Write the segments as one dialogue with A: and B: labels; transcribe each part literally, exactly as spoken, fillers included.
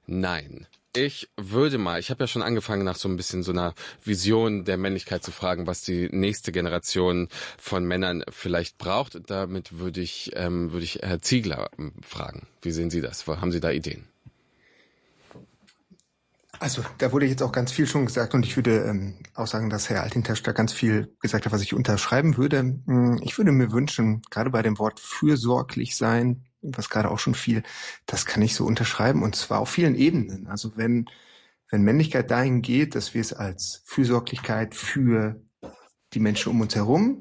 A: Nein. Ich würde mal, ich habe ja schon angefangen, nach so ein bisschen so einer Vision der Männlichkeit zu fragen, was die nächste Generation von Männern vielleicht braucht. Damit würde ich, ähm, würde ich Herr Ziegler fragen. Wie sehen Sie das? Haben Sie da Ideen?
B: Also da wurde jetzt auch ganz viel schon gesagt und ich würde ähm, auch sagen, dass Herr Altintasch da ganz viel gesagt hat, was ich unterschreiben würde. Ich würde mir wünschen, gerade bei dem Wort fürsorglich sein, was gerade auch schon viel, das kann ich so unterschreiben und zwar auf vielen Ebenen. Also wenn wenn Männlichkeit dahin geht, dass wir es als Fürsorglichkeit für die Menschen um uns herum,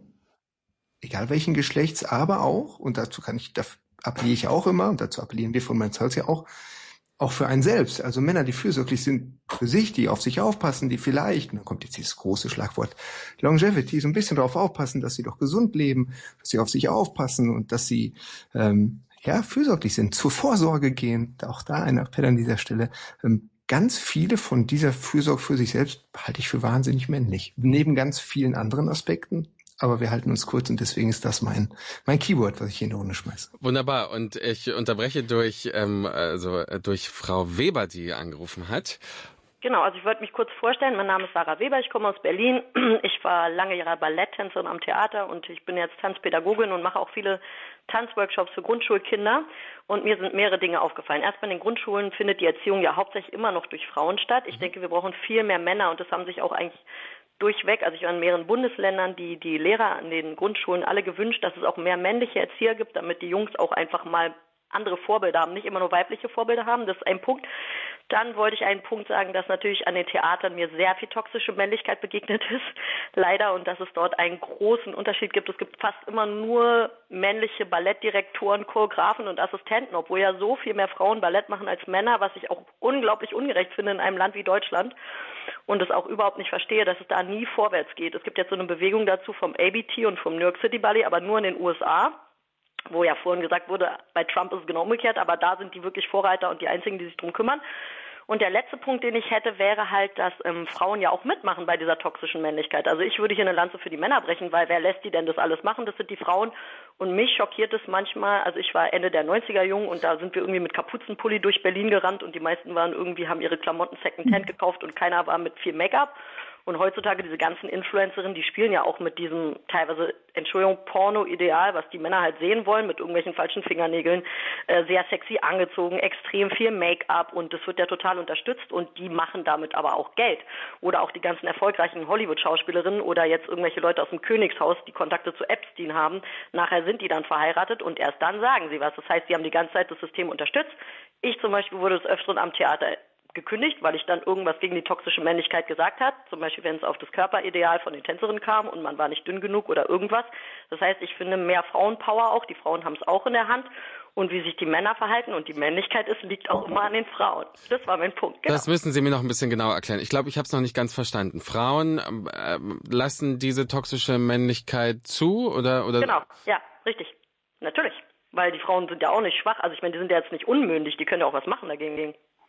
B: egal welchen Geschlechts, aber auch, und dazu kann ich, da appelliere ich auch immer, und dazu appellieren wir von Men's Health ja auch, auch für einen selbst. Also Männer, die fürsorglich sind für sich, die auf sich aufpassen, die vielleicht, und dann kommt jetzt dieses große Schlagwort Longevity, so ein bisschen darauf aufpassen, dass sie doch gesund leben, dass sie auf sich aufpassen und dass sie ähm, ja fürsorglich sind, zur Vorsorge gehen. Auch da ein Appell an dieser Stelle. Ähm, ganz viele von dieser Fürsorge für sich selbst halte ich für wahnsinnig männlich. Neben ganz vielen anderen Aspekten. Aber wir halten uns kurz und deswegen ist das mein mein Keyword, was ich hier in die Runde schmeiße.
A: Wunderbar. Und ich unterbreche durch ähm, also durch Frau Weber, die angerufen hat.
C: Genau, also ich wollte mich kurz vorstellen. Mein Name ist Sarah Weber, ich komme aus Berlin. Ich war lange Jahre Balletttänzerin am Theater und ich bin jetzt Tanzpädagogin und mache auch viele Tanzworkshops für Grundschulkinder. Und mir sind mehrere Dinge aufgefallen. Erstmal in den Grundschulen findet die Erziehung ja hauptsächlich immer noch durch Frauen statt. Ich denke, wir brauchen viel mehr Männer und das haben sich auch eigentlich durchweg, also ich war in mehreren Bundesländern, die die Lehrer an den Grundschulen alle gewünscht, dass es auch mehr männliche Erzieher gibt, damit die Jungs auch einfach mal andere Vorbilder haben, nicht immer nur weibliche Vorbilder haben. Das ist ein Punkt. Dann wollte ich einen Punkt sagen, dass natürlich an den Theatern mir sehr viel toxische Männlichkeit begegnet ist, leider, und dass es dort einen großen Unterschied gibt. Es gibt fast immer nur männliche Ballettdirektoren, Choreografen und Assistenten, obwohl ja so viel mehr Frauen Ballett machen als Männer, was ich auch unglaublich ungerecht finde in einem Land wie Deutschland und es auch überhaupt nicht verstehe, dass es da nie vorwärts geht. Es gibt jetzt so eine Bewegung dazu vom A B T und vom New York City Ballet, aber nur in den U S A, wo ja vorhin gesagt wurde, bei Trump ist es genau umgekehrt, aber da sind die wirklich Vorreiter und die einzigen, die sich drum kümmern. Und der letzte Punkt, den ich hätte, wäre halt, dass ähm, Frauen ja auch mitmachen bei dieser toxischen Männlichkeit. Also ich würde hier eine Lanze für die Männer brechen, weil wer lässt die denn das alles machen? Das sind die Frauen. Und mich schockiert es manchmal, also ich war Ende der neunziger jung und da sind wir irgendwie mit Kapuzenpulli durch Berlin gerannt und die meisten waren irgendwie, haben ihre Klamotten Secondhand gekauft und keiner war mit viel Make-up. Und heutzutage diese ganzen Influencerinnen, die spielen ja auch mit diesem teilweise, Entschuldigung, Porno-Ideal, was die Männer halt sehen wollen, mit irgendwelchen falschen Fingernägeln, äh, sehr sexy angezogen, extrem viel Make-up und das wird ja total unterstützt und die machen damit aber auch Geld. Oder auch die ganzen erfolgreichen Hollywood-Schauspielerinnen oder jetzt irgendwelche Leute aus dem Königshaus, die Kontakte zu Epstein haben, nachher sind die dann verheiratet und erst dann sagen sie was. Das heißt, sie haben die ganze Zeit das System unterstützt. Ich zum Beispiel wurde des Öfteren am Theater gekündigt, weil ich dann irgendwas gegen die toxische Männlichkeit gesagt habe, zum Beispiel wenn es auf das Körperideal von den Tänzerinnen kam und man war nicht dünn genug oder irgendwas. Das heißt, ich finde mehr Frauenpower auch, die Frauen haben es auch in der Hand und wie sich die Männer verhalten und die Männlichkeit ist, liegt auch immer an den Frauen. Das war mein Punkt. Genau.
A: Das müssen Sie mir noch ein bisschen genauer erklären. Ich glaube, ich habe es noch nicht ganz verstanden. Frauen äh, lassen diese toxische Männlichkeit zu oder oder?
C: Genau, ja, richtig, natürlich, weil die Frauen sind ja auch nicht schwach. Also ich meine, die sind ja jetzt nicht unmündig, die können ja auch was machen dagegen.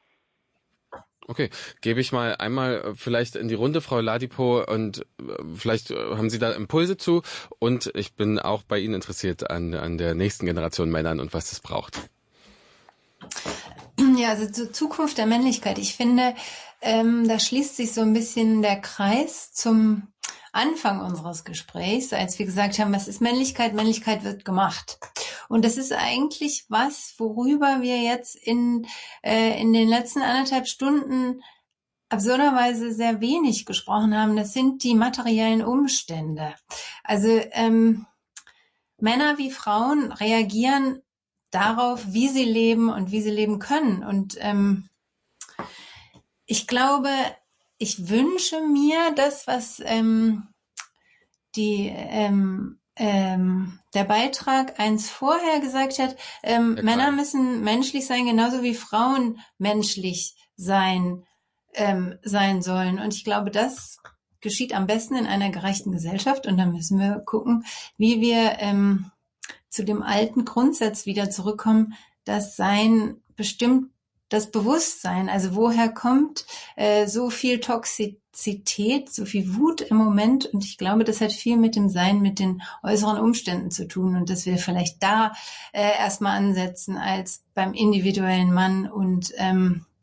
A: Okay, gebe ich mal einmal vielleicht in die Runde, Frau Ladipo, und vielleicht haben Sie da Impulse zu. Und ich bin auch bei Ihnen interessiert an, an der nächsten Generation Männern und was es braucht.
D: Ja, also zur Zukunft der Männlichkeit. Ich finde, ähm, da schließt sich so ein bisschen der Kreis zum Anfang unseres Gesprächs, als wir gesagt haben, was ist Männlichkeit? Männlichkeit wird gemacht. Und das ist eigentlich was, worüber wir jetzt in, äh, in den letzten anderthalb Stunden absurderweise sehr wenig gesprochen haben. Das sind die materiellen Umstände. Also ähm, Männer wie Frauen reagieren darauf, wie sie leben und wie sie leben können. Und ähm, ich glaube, ich wünsche mir das, was ähm, die ähm, ähm, der Beitrag eins vorher gesagt hat, ähm, Männer müssen menschlich sein, genauso wie Frauen menschlich sein ähm, sein sollen. Und ich glaube, das geschieht am besten in einer gerechten Gesellschaft. Und da müssen wir gucken, wie wir ähm, zu dem alten Grundsatz wieder zurückkommen, dass Sein bestimmt das Bewusstsein, also woher kommt äh, so viel Toxizität, so viel Wut im Moment, und ich glaube, das hat viel mit dem Sein, mit den äußeren Umständen zu tun und dass wir vielleicht da äh, erstmal ansetzen als beim individuellen Mann und ähm,